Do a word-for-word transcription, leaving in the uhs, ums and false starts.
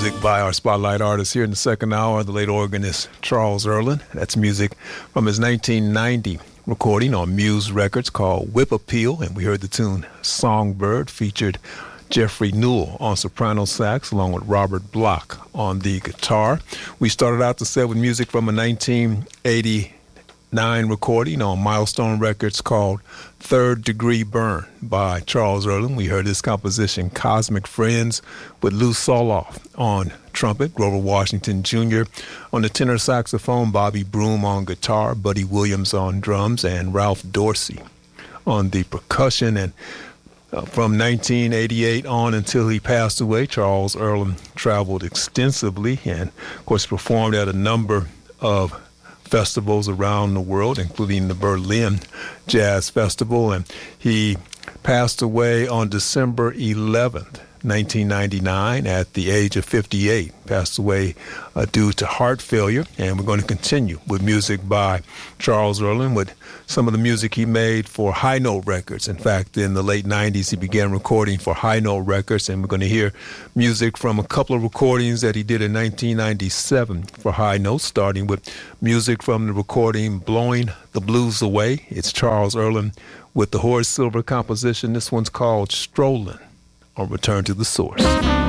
music by our spotlight artist here in the second hour, the late organist Charles Earland. That's music from his nineteen ninety recording on Muse Records called Whip Appeal, and we heard the tune Songbird, featured Jeffrey Newell on soprano sax along with Robert Block on the guitar. We started out the set with music from a nineteen eighty-nine recording on Milestone Records called Third Degree Burn by Charles Earland. We heard his composition Cosmic Friends with Lou Soloff on trumpet, Grover Washington Junior on the tenor saxophone, Bobby Broom on guitar, Buddy Williams on drums, and Ralph Dorsey on the percussion. And uh, from nineteen eighty-eight on until he passed away, Charles Earland traveled extensively and, of course, performed at a number of festivals around the world, including the Berlin Jazz Festival. And he passed away on December eleventh, nineteen ninety-nine, at the age of fifty-eight. Passed away uh, due to heart failure. And we're going to continue with music by Charles Earland with some of the music he made for High Note Records. In fact, in the late nineties, he began recording for High Note Records, and we're going to hear music from a couple of recordings that he did in nineteen ninety-seven for High Note, starting with music from the recording Blowing the Blues Away. It's Charles Earland with the Horace Silver composition. This one's called Strolling on Return to the Source.